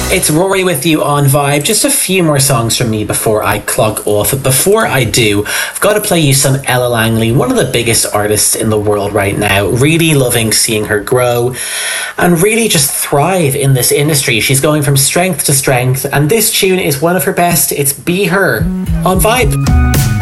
It's Rory with you on Vibe. Just a few more songs from me before I clog off. But before I do, I've got to play you some Ella Langley, one of the biggest artists in the world right now. Really loving seeing her grow and really just thrive in this industry. She's going from strength to strength, and this tune is one of her best. It's Be Her on Vibe.